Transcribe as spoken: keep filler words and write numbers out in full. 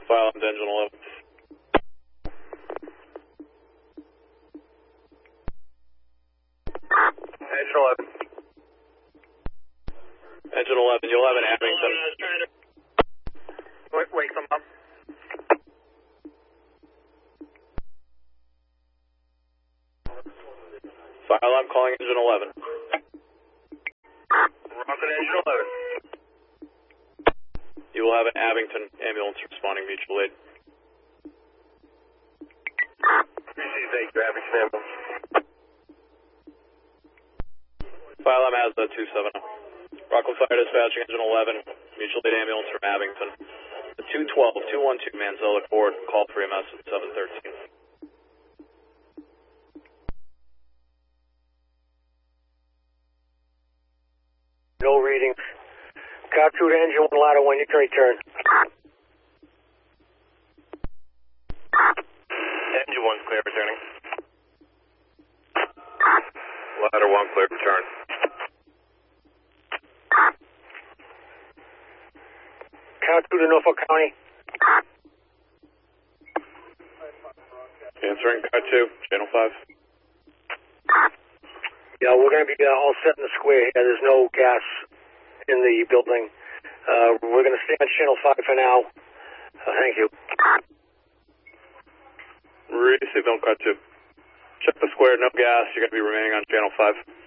File on to engine eleven. Engine eleven. Engine eleven, you'll have an Abington. Wait, wait, come up. File, I'm calling engine eleven. Rocket engine eleven. You will have an Abington ambulance responding mutual aid. Receive, thank you, Abington ambulance. File, I'm Mazda two seven zero. Rockland Fire Dispatching engine eleven, mutual aid ambulance from Abington. The two twelve, two one two Manzella Court, call for E M S at seven thirteen. No reading. Car two to engine one, ladder one, you can return. Engine one, clear, returning. Ladder one, clear, return. Car two to Norfolk County. Answering car two, channel five. Yeah, we're going to be uh, all set in the square here. There's no gas in the building. Uh, we're going to stay on channel five for now. Uh, thank you. Receive on car two. Check the square, no gas. You're going to be remaining on channel five.